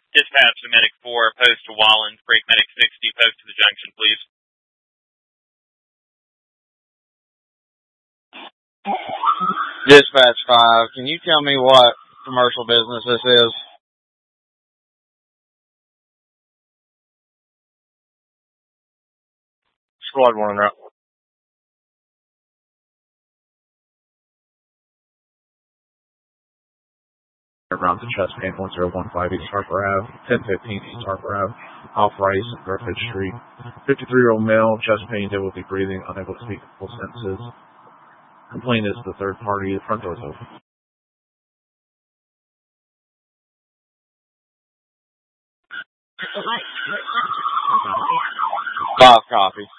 Dispatch to Medic 4, post to Wallen, break Medic 60, post to the junction, please. Dispatch 5, can you tell me what commercial business this is? Squad 1 en route. Around to Chesapeake 1015 East Harper Ave, 1015 East Harper Ave, off Rice and Griffith Street. 53-year-old male, chest pain, difficulty breathing, unable to speak full sentences. Complaint is the third party, the front door is open. Five copy.